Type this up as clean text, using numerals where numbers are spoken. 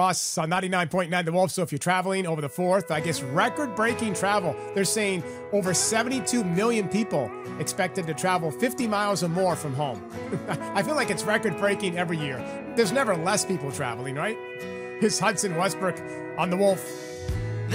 Us on 99.9 The Wolf. So if you're traveling over the 4th, I guess record-breaking travel. They're saying over 72 million people expected to travel 50 miles or more from home. I feel like it's record-breaking every year. There's never less people traveling, right? Here's Hudson Westbrook on The Wolf.